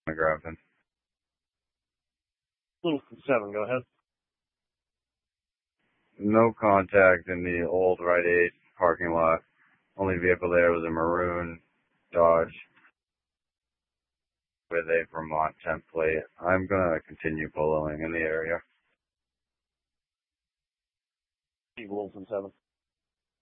McGraven. 7, go ahead. No contact in the old Rite Aid parking lot. Only vehicle there was a maroon Dodge with a Vermont template. I'm gonna continue poloing in the area. Wolfen 7.